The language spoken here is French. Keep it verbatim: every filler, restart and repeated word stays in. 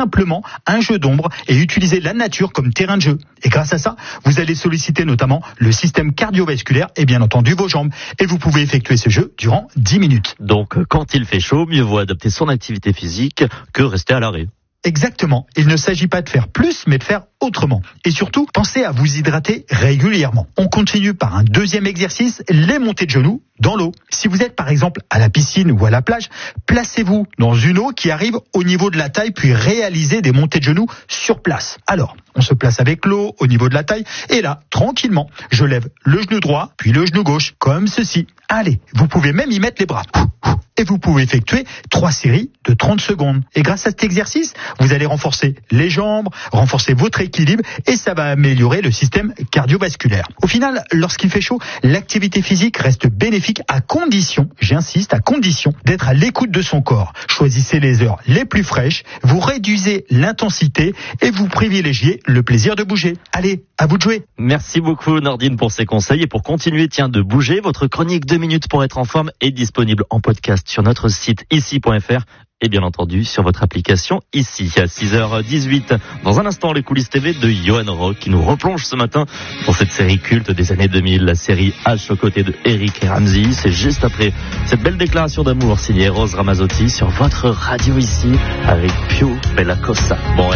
simplement un jeu d'ombre et utiliser la nature comme terrain de jeu. Et grâce à ça, vous allez solliciter notamment le système cardiovasculaire et bien entendu vos jambes. Et vous pouvez effectuer ce jeu durant dix minutes. Donc, quand il fait chaud, mieux vaut adapter son activité physique que rester à l'arrêt. Exactement. Il ne s'agit pas de faire plus, mais de faire autrement. Et surtout, pensez à vous hydrater régulièrement. On continue par un deuxième exercice, les montées de genoux dans l'eau. Si vous êtes par exemple à la piscine ou à la plage, placez-vous dans une eau qui arrive au niveau de la taille, puis réalisez des montées de genoux sur place. Alors, on se place avec l'eau au niveau de la taille, et là, tranquillement, je lève le genou droit, puis le genou gauche, comme ceci. Allez, vous pouvez même y mettre les bras. Et vous pouvez effectuer trois séries de trente secondes. Et grâce à cet exercice, vous allez renforcer les jambes, renforcer votre équilibre et ça va améliorer le système cardiovasculaire. Au final, lorsqu'il fait chaud, l'activité physique reste bénéfique à condition, j'insiste, à condition d'être à l'écoute de son corps. Choisissez les heures les plus fraîches, vous réduisez l'intensité et vous privilégiez le plaisir de bouger. Allez, à vous de jouer. Merci beaucoup Nordine pour ces conseils et pour continuer, tiens, de bouger. Votre chronique deux minutes pour être en forme est disponible en podcast sur notre site ici point f r et bien entendu sur votre application ici. À six heures dix-huit, dans un instant, les coulisses T V de Johan Rock qui nous replonge ce matin dans cette série culte des années deux mille, la série H aux côtés de Eric et Ramsey. C'est juste après cette belle déclaration d'amour signée Rose Ramazzotti sur votre radio ici avec Pio Bella Cosa. Bon,